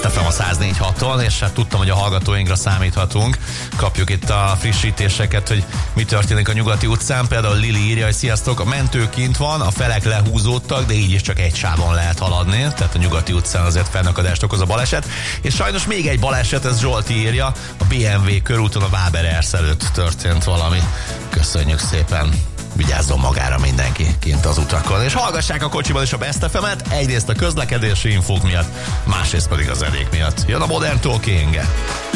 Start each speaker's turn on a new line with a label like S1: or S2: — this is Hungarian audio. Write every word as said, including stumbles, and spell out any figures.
S1: Best ef em a száz négy haton, és hát tudtam, hogy a hallgatóinkra számíthatunk. Kapjuk itt a frissítéseket, hogy mi történik a Nyugati utcán. Például Lili írja, hogy sziasztok, a mentő kint van, a felek lehúzódtak, de így is csak egy sávon lehet haladni. Tehát a Nyugati utcán azért fennakadást okoz a baleset. És sajnos még egy baleset, ez Zsolti írja, a bé em vé körúton a Váber Ersz előtt történt valami. Köszönjük szépen! Vigyázzon magára mindenki kint az utakon, és hallgassák a kocsiban is a Best ef emet, egyrészt a közlekedési infók miatt, másrészt pedig az edék miatt. Jön a Modern Talking!